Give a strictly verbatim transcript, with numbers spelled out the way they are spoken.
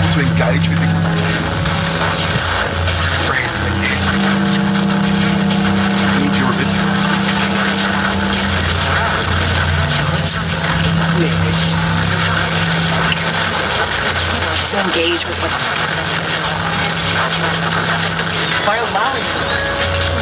to engage with the need your opinion. To engage with what by allowing